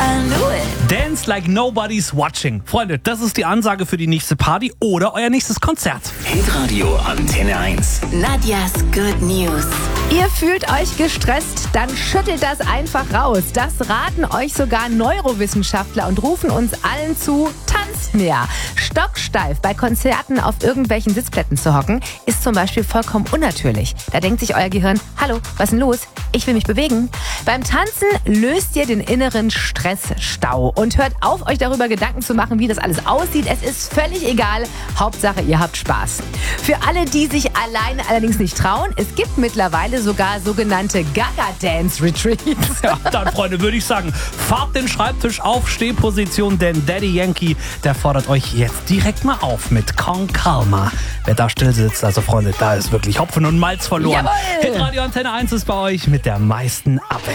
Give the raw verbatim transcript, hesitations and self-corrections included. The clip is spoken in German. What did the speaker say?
I knew it. Dance like nobody's watching. Freunde, das ist die Ansage für die nächste Party oder euer nächstes Konzert. Hitradio Antenne eins. Nadjas Good News. Ihr fühlt euch gestresst, dann schüttelt das einfach raus. Das raten euch sogar Neurowissenschaftler und rufen uns allen zu, tanzt mehr. Stocksteif bei Konzerten auf irgendwelchen Sitzplätten zu hocken, ist zum Beispiel vollkommen unnatürlich. Da denkt sich euer Gehirn, hallo, was ist denn los? Ich will mich bewegen. Beim Tanzen löst ihr den inneren Stressstau und hört auf, euch darüber Gedanken zu machen, wie das alles aussieht. Es ist völlig egal. Hauptsache, ihr habt Spaß. Für alle, die sich alleine allerdings nicht trauen, es gibt mittlerweile sogar sogenannte Gaga-Dance-Retreats. Ja, dann, Freunde, würde ich sagen, fahrt den Schreibtisch auf Stehposition, denn Daddy Yankee, der fordert euch jetzt direkt mal auf mit Con Calma. Wer da still sitzt, also Freunde, da ist wirklich Hopfen und Malz verloren. Jawohl! Hitradio Antenne eins ist bei euch mit der meisten Abwechslung.